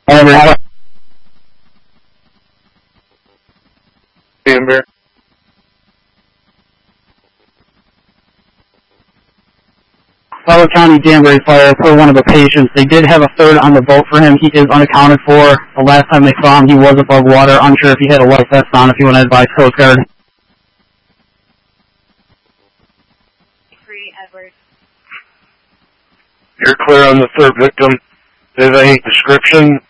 Amber. Howard County Danbury Fire for one of the patients. They did have a third on the boat for him. He is unaccounted for. The last time they saw him, he was above water. Unsure if he had a life vest on, if you want to advise Coast Guard. Free Edward. You're clear on the third victim. Do you have any description